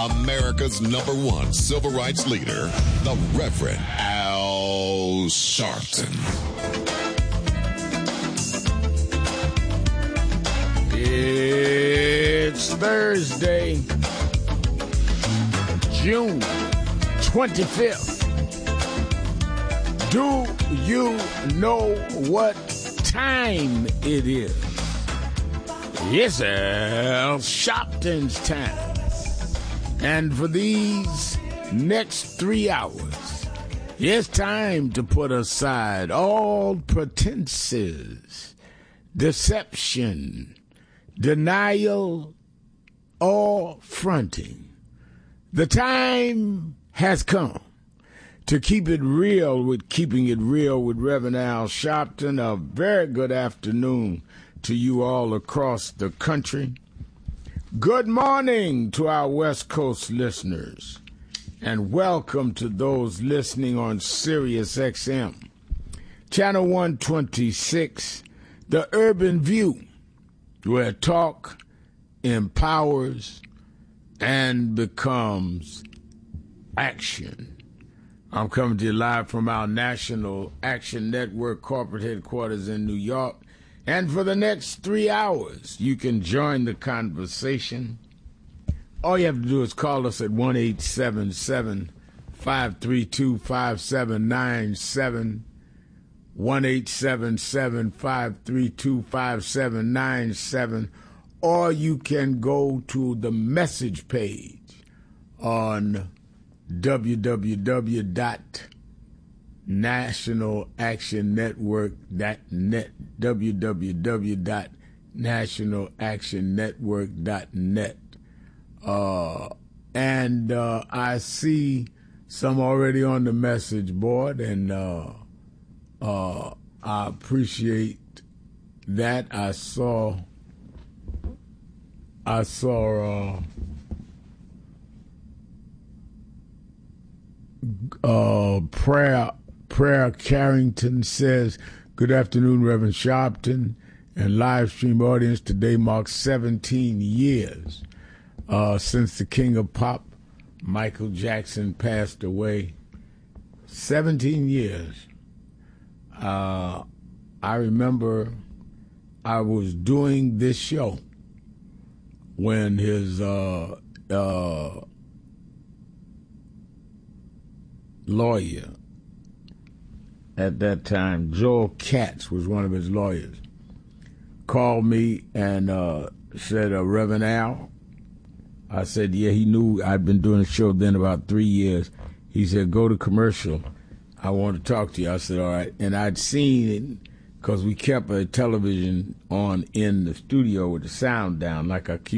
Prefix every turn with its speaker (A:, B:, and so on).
A: America's #1 civil rights leader, the Reverend Al Sharpton.
B: It's Thursday, June 25th. Do you know what time it is? It's Al Sharpton's time. And for these next 3 hours, it's time to put aside all pretenses, deception, denial, or fronting. The time has come to keep it real with Keeping It Real with Reverend Al Sharpton. A very good afternoon to you all across the country. Good morning to our West Coast listeners, and welcome to those listening on Sirius XM, Channel 126, The Urban View, where talk empowers and becomes action. I'm coming to you live from our National Action Network corporate headquarters in New York. And for the next 3 hours, you can join the conversation. All you have to do is call us at 1-877-532-5797, 1-877-532-5797, or you can go to the message page on www.nationalactionnetwork.net, www.nationalactionnetwork.net. And I see some already on the message board, and I appreciate that. I saw Prayer Carrington says, good afternoon, Reverend Sharpton, and live stream audience. Today marks 17 years since the king of pop, Michael Jackson, passed away. 17 years. I remember I was doing this show when his lawyer at that time, Joel Katz was one of his lawyers, called me and said, Reverend Al. I said, yeah, he knew I'd been doing a show then about 3 years. He said, go to commercial. I want to talk to you. I said, all right. And I'd seen it because we kept a television on in the studio with the sound down, like I keep